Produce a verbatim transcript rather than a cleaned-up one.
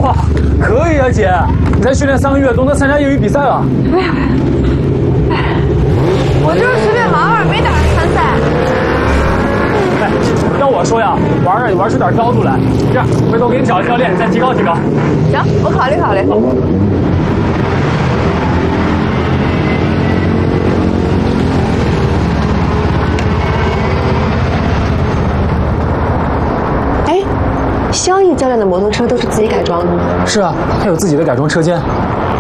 哇，可以啊，姐，你才训练三个月，都能参加业余比赛了。 没有，哎，我就是随便玩玩，没打算参赛。 哎，要我说呀，玩啊得玩出点高度来。这样，回头给你找个教练，再提高提高。 行，我考虑考虑。哎，萧毅教练的摩托车都是自己改装的吗？ 是啊，他有自己的改装车间。